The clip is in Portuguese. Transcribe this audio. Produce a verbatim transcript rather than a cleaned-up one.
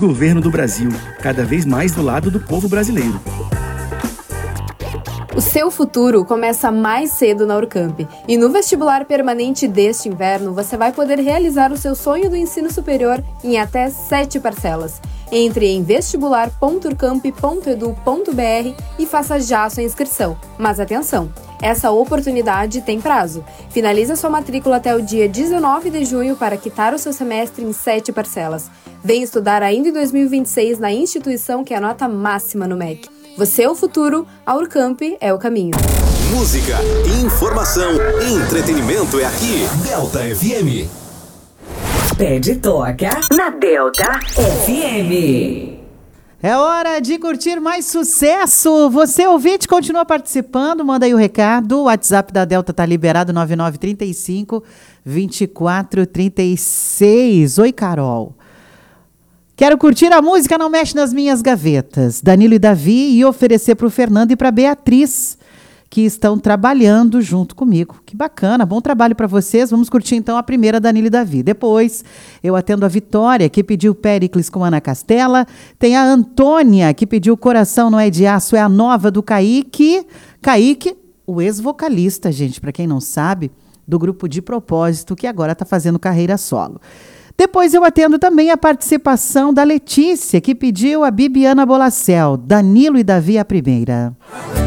Governo do Brasil, cada vez mais do lado do povo brasileiro. O seu futuro começa mais cedo na Urcamp. E no vestibular permanente deste inverno, você vai poder realizar o seu sonho do ensino superior em até sete parcelas. Entre em vestibular ponto urcamp ponto edu ponto br e faça já a sua inscrição. Mas atenção, essa oportunidade tem prazo. Finalize sua matrícula até o dia dezenove de junho para quitar o seu semestre em sete parcelas. Vem estudar ainda em dois mil e vinte e seis na instituição que é a nota máxima no M E C. Você é o futuro, a Urcamp é o caminho. Música, informação, entretenimento é aqui. Delta F M. Pede toca na Delta F M. É hora de curtir mais sucesso. Você, ouvinte, continua participando. Manda aí o recado. O WhatsApp da Delta tá liberado, nove nove três cinco, dois quatro três seis. Oi, Carol. Quero curtir a música Não Mexe nas Minhas Gavetas, Danilo e Davi, e oferecer para o Fernando e para a Beatriz, que estão trabalhando junto comigo. Que bacana, bom trabalho para vocês. Vamos curtir então a primeira, Danilo e Davi. Depois eu atendo a Vitória, que pediu Péricles com Ana Castela. Tem a Antônia, que pediu Coração Não É de Aço, é a nova do Kaique. Kaique, o ex-vocalista, gente, para quem não sabe, do grupo De Propósito, que agora está fazendo carreira solo. Depois eu atendo também a participação da Letícia, que pediu a Bibiana Bolacel, Danilo e Davi a primeira.